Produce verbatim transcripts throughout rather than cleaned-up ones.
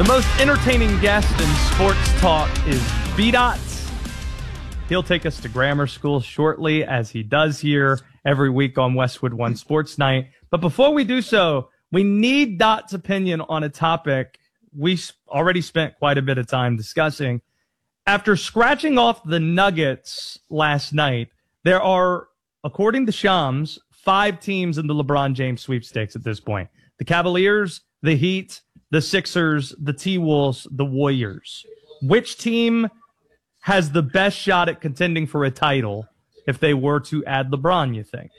The most entertaining guest in sports talk is B-Dots. He'll take us to grammar school shortly, as he does here every week on Westwood One Sports Night. But before we do so, we need Dot's opinion on a topic we already spent quite a bit of time discussing. After scratching off the Nuggets last night, there are, according to Shams, five teams in the LeBron James sweepstakes at this point. The Cavaliers, the Heat, the Sixers, the T-Wolves, the Warriors. Which team has the best shot at contending for a title if they were to add LeBron, you think?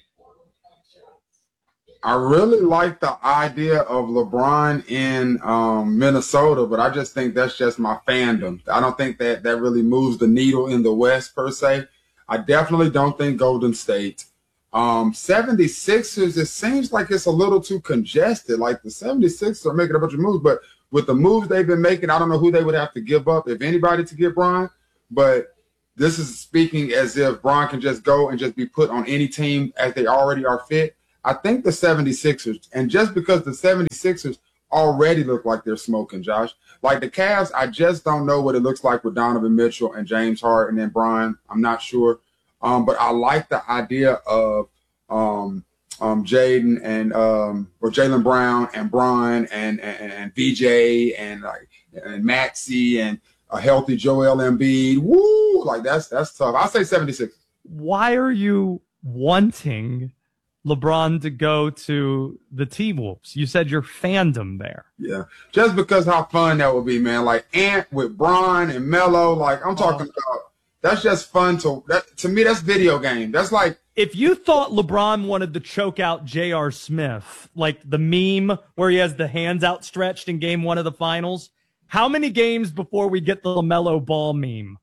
I really like the idea of LeBron in um, Minnesota, but I just think that's just my fandom. I don't think that that really moves the needle in the West, per se. I definitely don't think Golden State. Um, seventy-sixers, it seems like it's a little too congested. Like the seventy-sixers are making a bunch of moves, but with the moves they've been making, I don't know who they would have to give up, if anybody, to get Bron. But this is speaking as if Bron can just go and just be put on any team as they already are fit. I think the seventy-sixers, and just because the seventy-sixers already look like they're smoking, Josh. Like the Cavs, I just don't know what it looks like with Donovan Mitchell and James Harden and Bron. I'm not sure. Um, but I like the idea of um, um, Jaden and um, or Jaylen Brown and Bron and, and and V J and like and Maxey and a healthy Joel Embiid. Woo! Like that's that's tough. I say seventy-six. Why are you wanting LeBron to go to the T-Wolves? You said your fandom there. Yeah, just because how fun that would be, man. Like Ant with Bron and Melo. Like I'm talking oh. about. That's just fun to that, to me. That's video game. That's like if you thought LeBron wanted to choke out J R. Smith, like the meme where he has the hands outstretched in game one of the finals. How many games before we get the LaMelo Ball meme?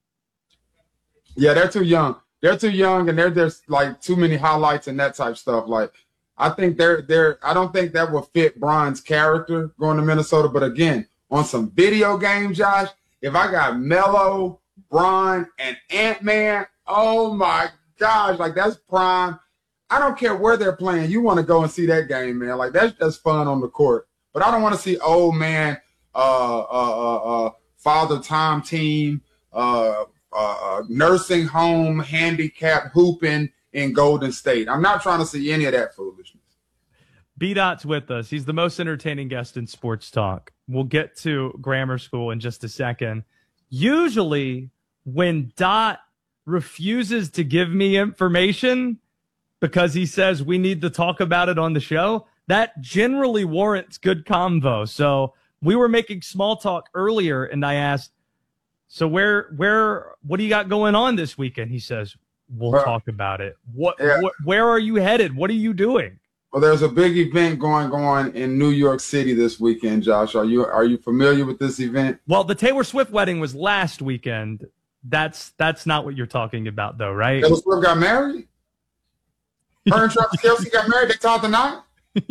Yeah, they're too young. They're too young, and they're there's like too many highlights and that type stuff. Like I think they're they're. I don't think that will fit Bron's character going to Minnesota. But again, on some video game, Josh, if I got Melo, Bron, and Ant-Man, oh my gosh, like that's prime. I don't care where they're playing. You want to go and see that game, man. Like that's just fun on the court. But I don't want to see old man, uh, uh, uh, uh father time team, uh, uh, nursing home, handicap hooping in Golden State. I'm not trying to see any of that foolishness. B-Dot's with us. He's the most entertaining guest in sports talk. We'll get to grammar school in just a second. Usually when Dot refuses to give me information because he says we need to talk about it on the show, that generally warrants good convo. So we were making small talk earlier, and I asked, so where, where, what do you got going on this weekend? He says, we'll well, talk about it. What, yeah. what, where are you headed? What are you doing? Well, there's a big event going on in New York City this weekend, Josh. Are you are you familiar with this event? Well, the Taylor Swift wedding was last weekend. That's that's not what you're talking about, though, right? Taylor Swift got married? Her and Travis Kelce got married? They talked tonight?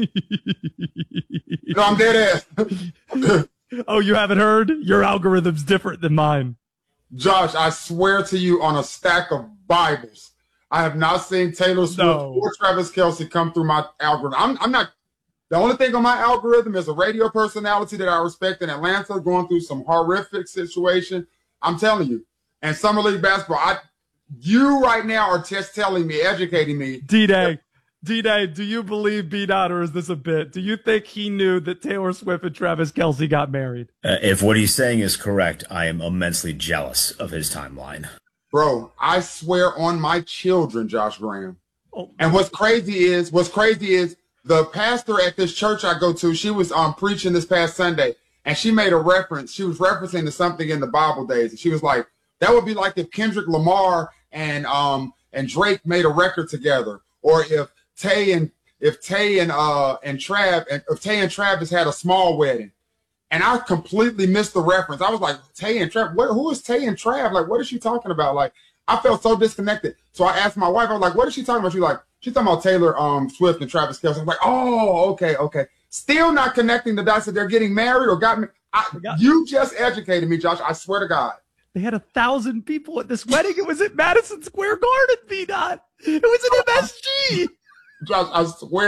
No, I'm dead ass. Oh, you haven't heard? Your algorithm's different than mine. Josh, I swear to you on a stack of Bibles, I have not seen Taylor Swift no. or Travis Kelce come through my algorithm. I'm, I'm not – the only thing on my algorithm is a radio personality that I respect in Atlanta going through some horrific situation. I'm telling you. And Summer League basketball, I, you right now are just telling me, educating me. D-Day, D-Day, do you believe B-Dot, or is this a bit? Do you think he knew that Taylor Swift and Travis Kelce got married? Uh, if what he's saying is correct, I am immensely jealous of his timeline. Bro, I swear on my children, Josh Graham. Oh. And what's crazy is, what's crazy is the pastor at this church I go to, she was um, preaching this past Sunday, and she made a reference. She was referencing to something in the Bible days. And she was like, that would be like if Kendrick Lamar and um and Drake made a record together, or if Tay and if Tay and uh and Trav and if Tay and Travis had a small wedding. And I completely missed the reference. I was like, Tay and Trav, what, who is Tay and Trav? Like, what is she talking about? Like, I felt so disconnected. So I asked my wife, I was like, what is she talking about? She's like, she's talking about Taylor um, Swift and Travis Kelce. I was like, oh, okay, okay. Still not connecting the dots that they're getting married or got me. I, you just educated me, Josh. I swear to God. They had a thousand people at this wedding. It was at Madison Square Garden, B-Dot. It was an M S G. Josh, I swear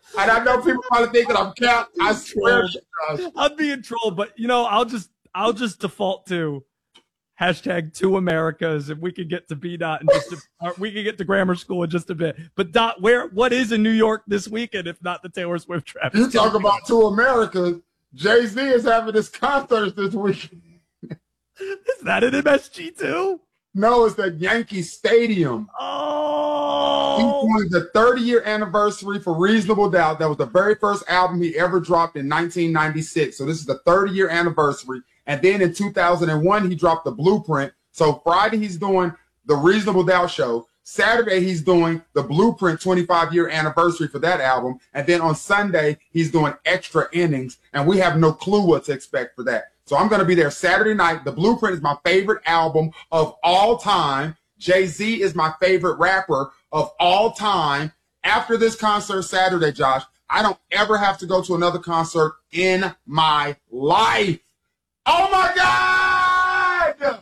And I know people probably think that I'm capped. I swear, Josh. I'm being trolled, but you know, I'll just I'll just default to hashtag two Americas, and we can get to B Dot in just a, or we can get to grammar school in just a bit. But Dot, where what is in New York this weekend if not the Taylor Swift Travis? You talk about two Americas. Jay-Z is having his concert this weekend. Is that an M S G too? No, it's at Yankee Stadium. Oh, He's doing the thirty-year anniversary for Reasonable Doubt. That was the very first album he ever dropped in nineteen ninety-six. So this is the thirty-year anniversary. And then in two thousand one, he dropped The Blueprint. So Friday, he's doing the Reasonable Doubt show. Saturday, he's doing the Blueprint twenty-five-year anniversary for that album. And then on Sunday, he's doing Extra Innings. And we have no clue what to expect for that. So I'm going to be there Saturday night. The Blueprint is my favorite album of all time. Jay-Z is my favorite rapper of all time. After this concert Saturday, Josh, I don't ever have to go to another concert in my life. Oh, my God!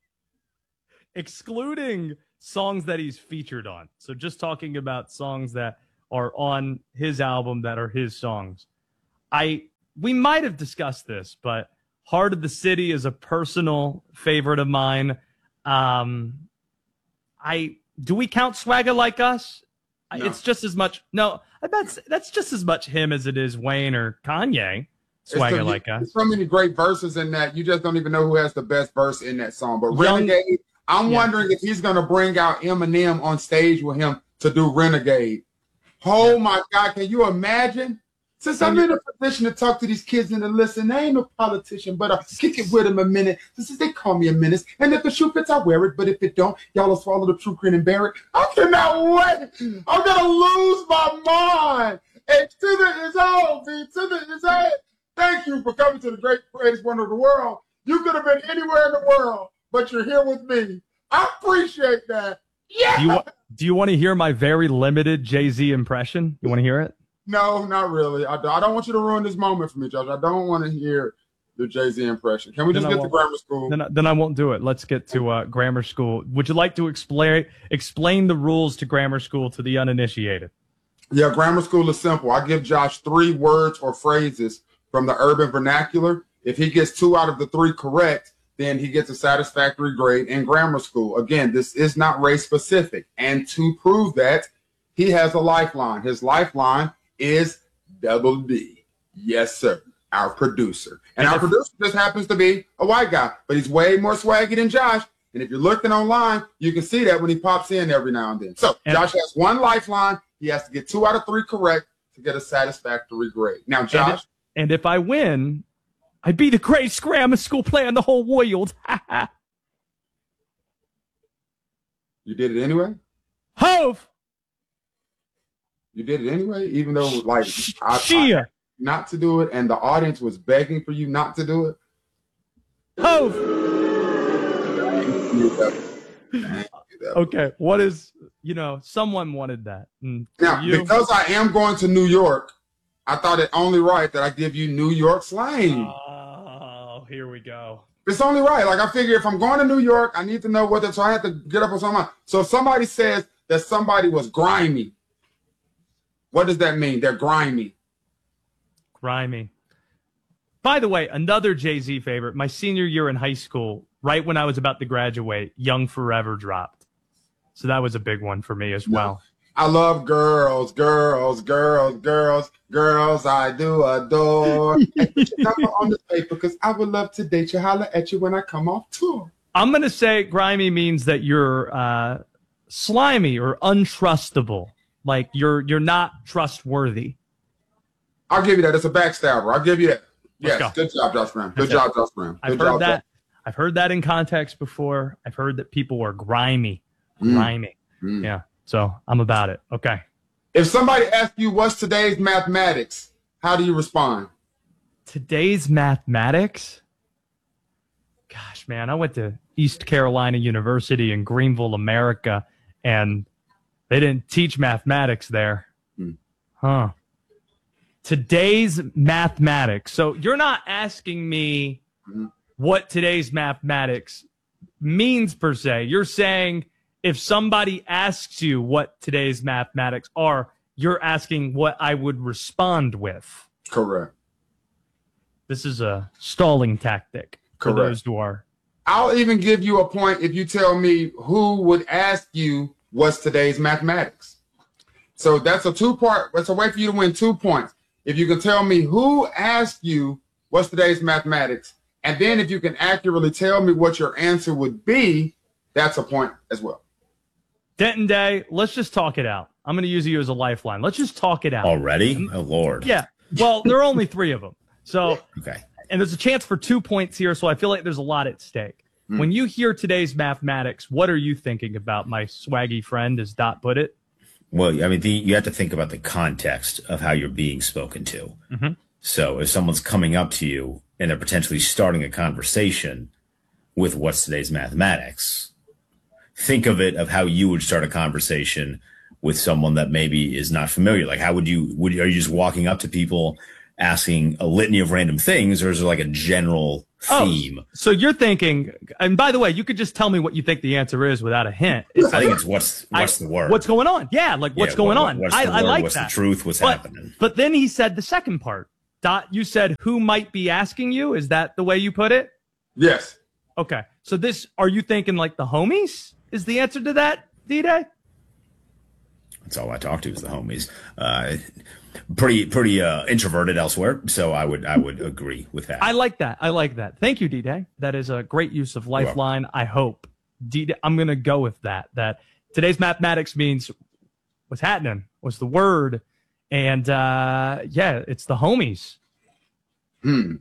Excluding songs that he's featured on. So just talking about songs that are on his album that are his songs. I we might have discussed this, but Heart of the City is a personal favorite of mine. Um, I do we count Swagger Like Us? No. It's just as much. No, I bet that's just as much him as it is Wayne or Kanye. Swagger the, Like Us. There's so many great verses in that. You just don't even know who has the best verse in that song. But Young, Renegade, I'm yeah. wondering if he's going to bring out Eminem on stage with him to do Renegade. Oh, yeah. my God. Can you imagine? Since I'm in a position to talk to these kids and to listen, I ain't no politician, but I'll kick it with them a minute. This is they call me a menace. And if the shoe fits, I wear it. But if it don't, y'all will swallow the true grin and bear it. I cannot wait. I'm going to lose my mind. And to the is all, B. To the is all. Thank you for coming to the great, greatest wonder of the world. You could have been anywhere in the world, but you're here with me. I appreciate that. Yeah. Do you, do you want to hear my very limited Jay-Z impression? You want to hear it? No, not really. I, I don't want you to ruin this moment for me, Josh. I don't want to hear the Jay-Z impression. Can we just then get to grammar school? Then, then I won't do it. Let's get to uh, grammar school. Would you like to explain explain the rules to grammar school to the uninitiated? Yeah, grammar school is simple. I give Josh three words or phrases from the urban vernacular. If he gets two out of the three correct, then he gets a satisfactory grade in grammar school. Again, this is not race specific. And to prove that, he has a lifeline. His lifeline is Double D. Yes, sir. Our producer. And, and our producer just happens to be a white guy, but he's way more swaggy than Josh. And if you're looking online, you can see that when he pops in every now and then. So and Josh has one lifeline. He has to get two out of three correct to get a satisfactory grade. Now, Josh. And if, and if I win, I'd be the greatest grammar school player in the whole world. You did it anyway? Hove! You did it anyway, even though, like, I, I, not to do it, and the audience was begging for you not to do it. Hove! Okay, what is, you know, someone wanted that. And now, you, because I am going to New York, I thought it only right that I give you New York slang. Oh, here we go. It's only right. Like, I figure if I'm going to New York, I need to know what that, so I have to get up on something. So if somebody says that somebody was grimy, what does that mean? They're grimy. Grimy. By the way, another Jay-Z favorite, my senior year in high school, right when I was about to graduate, Young Forever dropped. So that was a big one for me as well. I love girls, girls, girls, girls, girls I do adore. Number on the paper because I would love to date you, holler at you when I come off tour. I'm going to say grimy means that you're uh, slimy or untrustable. Like you're you're not trustworthy. I'll give you that. It's a backstabber. I'll give you that. Yes, go. Good job, Josh Graham. Good That's job, it. Josh Graham. Good I've job, heard that. Josh. I've heard that in context before. I've heard that people are grimy, grimy. Mm. Yeah. So I'm about it. Okay. If somebody asks you what's today's mathematics, how do you respond? Today's mathematics? Gosh, man, I went to East Carolina University in Greenville, America, and they didn't teach mathematics there. Hmm. Huh. Today's mathematics. So you're not asking me hmm. what today's mathematics means per se. You're saying if somebody asks you what today's mathematics are, you're asking what I would respond with. Correct. This is a stalling tactic for Correct. those who are. I'll even give you a point if you tell me who would ask you what's today's mathematics. So that's a two-part. That's a way for you to win two points. If you can tell me who asked you what's today's mathematics, and then if you can accurately tell me what your answer would be, that's a point as well. Denton Day, let's just talk it out. I'm going to use you as a lifeline. Let's just talk it out. Already? Oh, Lord. Yeah. Well, there are only three of them. So, Okay. and there's a chance for two points here, so I feel like there's a lot at stake. Mm. When you hear today's mathematics, what are you thinking about, my swaggy friend, as Dot put it? Well, I mean, the, you have to think about the context of how you're being spoken to. Mm-hmm. So if someone's coming up to you and they're potentially starting a conversation with what's today's mathematics, think of it of how you would start a conversation with someone that maybe is not familiar. Like, how would you, would you, are you just walking up to people asking a litany of random things, or is there like a general theme? Oh, so you're thinking, and by the way, you could just tell me what you think the answer is without a hint. It's I think it's what's, what's I, the word? What's going on? Yeah, like what's Yeah, going what- on? What's I, the I word? like What's that. the truth? What's but, happening? But then he said the second part. Dot, you said who might be asking you? Is that the way you put it? Yes. Okay. So this, are you thinking like the homies is the answer to that, D-Day? That's all I talk to is the homies. Uh, pretty, pretty uh, introverted elsewhere. So I would, I would agree with that. I like that. I like that. Thank you, D-Day. That is a great use of Lifeline. I hope. D-Day, I'm going to go with that. That today's mathematics means what's happening, what's the word. And uh, yeah, it's the homies. Hmm.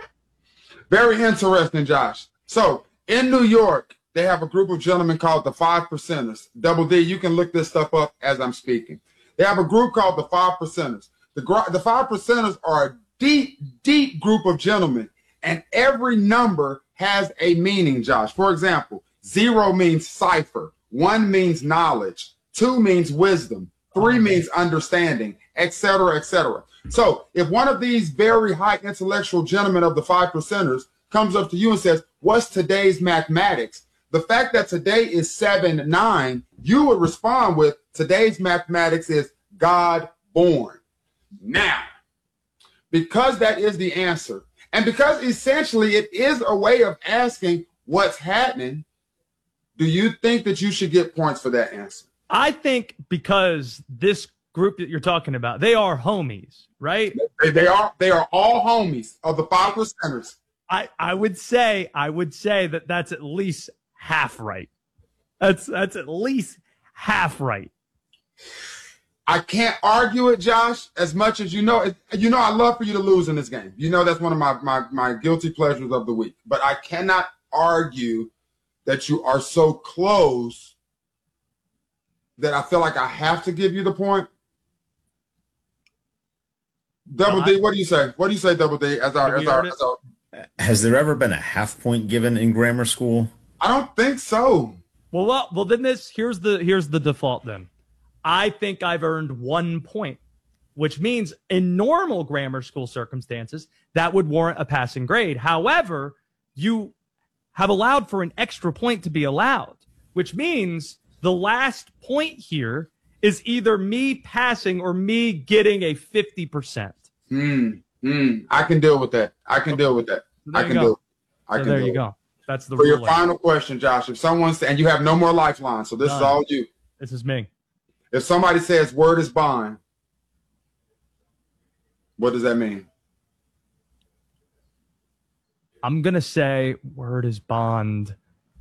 Very interesting, Josh. So in New York, they have a group of gentlemen called the Five Percenters. Double D, you can look this stuff up as I'm speaking. They have a group called the Five Percenters. The, gr- the Five Percenters are a deep, deep group of gentlemen, and every number has a meaning, Josh. For example, zero means cipher, one means knowledge, two means wisdom, three means understanding, et cetera, et cetera. So if one of these very high intellectual gentlemen of the Five Percenters comes up to you and says, what's today's mathematics? The fact that today is seven nine, you would respond with, today's mathematics is God born. Now, because that is the answer, and because essentially it is a way of asking what's happening, do you think that you should get points for that answer? I think because this group that you're talking about, they are homies, right? They, they are they are all homies of the Five Percenters. I, I would say I would say that that's at least half right. That's that's at least half right. I can't argue it, Josh, as much as you know. It, you know, I love for you to lose in this game. You know, that's one of my, my, my guilty pleasures of the week. But I cannot argue that you are so close that I feel like I have to give you the point. Double No, D, I, what do you say? What do you say, Double D? As our, as our, as our, Has there ever been a half point given in grammar school? I don't think so. well, well, well, then this here's the here's the default. Then I think I've earned one point, which means in normal grammar school circumstances that would warrant a passing grade. However, you have allowed for an extra point to be allowed, which means the last point here is either me passing or me getting a fifty percent. Hmm. Hmm. I can deal with that. I can deal with that. There I you can go. do it. I So can there do you it. go. That's the For your ruling. final question, Josh, if someone says, and you have no more lifelines, so this None. is all you. This is me. If somebody says word is bond, what does that mean? I'm going to say word is Bond.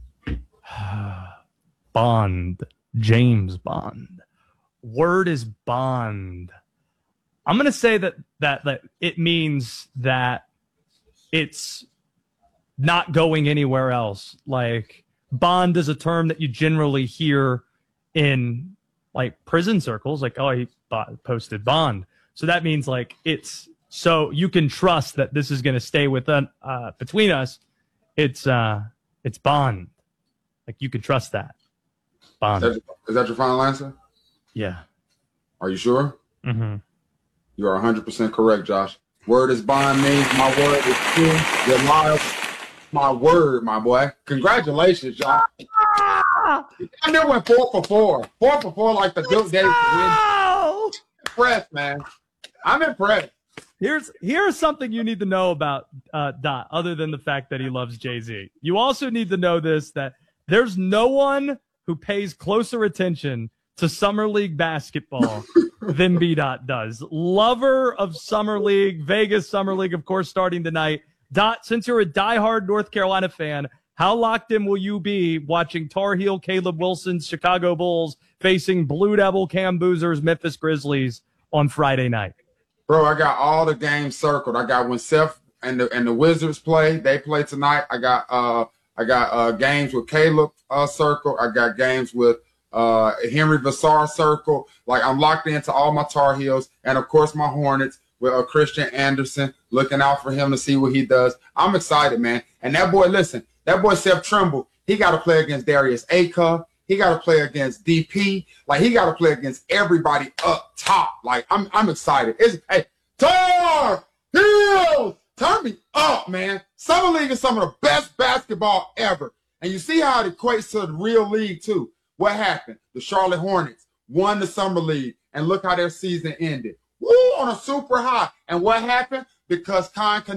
Bond. James Bond. Word is Bond. I'm going to say that, that that it means that it's not going anywhere else. Like, bond is a term that you generally hear in like prison circles, like, oh, he bought, posted bond. So that means like it's so you can trust that this is going to stay within uh, between us. It's uh, it's bond. Like you can trust that bond. Is that, is that your final answer? Yeah. Are you sure? Mm-hmm. You are one hundred percent correct, Josh. Word is bond means my word is true. You're liable. My word, my boy. Congratulations, Josh. I never went four for four. Four for four like the good days. Oh! impressed, man. I'm impressed. Here's here's something you need to know about uh, Dot, other than the fact that he loves Jay-Z. You also need to know this, that there's no one who pays closer attention to Summer League basketball than B-Dot does. Lover of Summer League, Vegas Summer League, of course, starting tonight. Dot, since you're a diehard North Carolina fan, how locked in will you be watching Tar Heel Caleb Wilson's Chicago Bulls facing Blue Devil Cam Boozer's Memphis Grizzlies on Friday night? Bro, I got all the games circled. I got when Seth and the and the Wizards play. They play tonight. I got uh I got uh games with Caleb uh circle. I got games with uh Henry Vassar circle. Like, I'm locked into all my Tar Heels and of course my Hornets with uh, Christian Anderson. Looking out for him to see what he does. I'm excited, man. And that boy, listen, that boy Seth Trimble, he got to play against Darius Acuff. He got to play against D P. Like, he got to play against everybody up top. Like, I'm I'm excited. It's, hey, Tar Heels, turn me up, man. Summer League is some of the best basketball ever. And you see how it equates to the real league, too. What happened? The Charlotte Hornets won the Summer League, and look how their season ended. Woo, on a super high. And what happened? Because Con